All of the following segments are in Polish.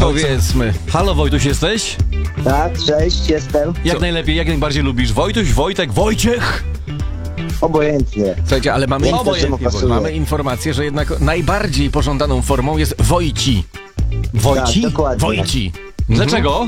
Powiedzmy. Halo, Wojtuś, jesteś? Tak, cześć, jestem. Jak najlepiej, jak najbardziej lubisz? Wojtuś, Wojtek, Wojciech? Obojętnie. Słuchajcie, ale mamy, Obojętnie, mamy informację, że jednak najbardziej pożądaną formą jest Wojci. Wojci? Tak, dokładnie. Wojci. Dlaczego?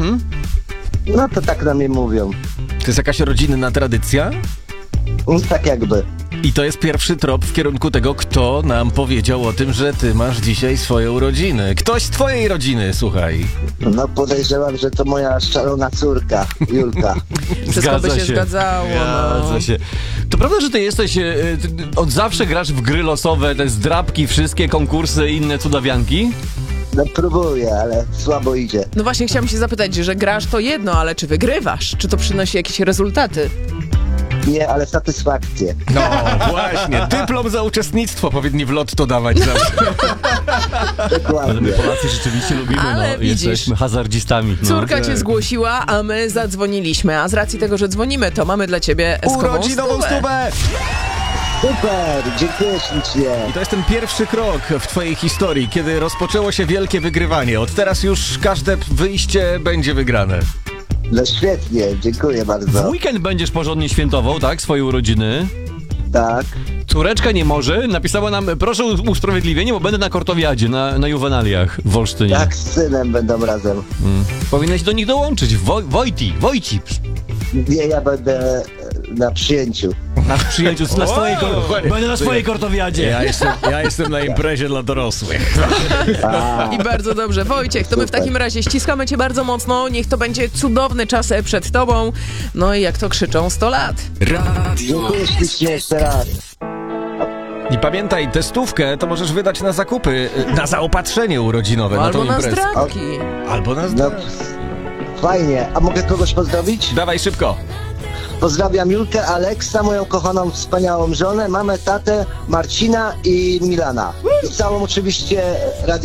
No to tak na mnie mówią. To jest jakaś rodzinna tradycja? Tak jakby. I to jest pierwszy trop w kierunku tego, kto nam powiedział o tym, że ty masz dzisiaj swoje urodziny. Ktoś z twojej rodziny, słuchaj. No podejrzewam, że to moja szalona córka, Julka. Wszystko by się zgadzało. Zgadza się. To prawda, że ty jesteś, ty od zawsze grasz w gry losowe, te zdrabki, wszystkie konkursy i inne cudawianki? No próbuję, ale słabo idzie. No właśnie chciałam się zapytać, że grasz to jedno, ale czy wygrywasz? Czy to przynosi jakieś rezultaty? Nie, ale satysfakcję. No właśnie, dyplom za uczestnictwo powinni w lotto dawać zawsze. Ale Dokładnie. my Polacy rzeczywiście lubimy, Ale widzisz, jesteśmy hazardzistami. No. Córka cię zgłosiła, a my zadzwoniliśmy. A z racji tego, że dzwonimy, to mamy dla ciebie Urodzinową stówę! Super, dziękuję ślicznie. I to jest ten pierwszy krok w twojej historii, kiedy rozpoczęło się wielkie wygrywanie. Od teraz już każde wyjście będzie wygrane. No świetnie, dziękuję W bardzo. weekend będziesz porządnie świętował, tak? Swoje urodziny. Tak. Córeczka nie może, napisała nam, proszę o usprawiedliwienie, bo będę na kortowiadzie, na juwenaliach w Olsztynie. Tak, z synem będą razem. Powinnaś do nich dołączyć. Wojci. Nie, ja będę na przyjęciu. Na przyjęciu, na swojej będę na swojej kortowiadzie. Ja jestem na imprezie dla dorosłych. I bardzo dobrze. Wojciech, to my w Super. takim razie ściskamy cię bardzo mocno. Niech to będzie cudowny czas przed tobą. No i jak to krzyczą, 100 lat. Dziękuję ślicznie jeszcze raz. I pamiętaj, tę stówkę to możesz wydać na zakupy, na zaopatrzenie urodzinowe, Albo na tą na imprezę. zdrabki. Albo na No, zdrabki. fajnie. A mogę kogoś pozdrowić? Dawaj szybko. Pozdrawiam Julkę, Aleksa, moją kochaną, wspaniałą żonę, mamę, tatę, Marcina i Milana. I całą oczywiście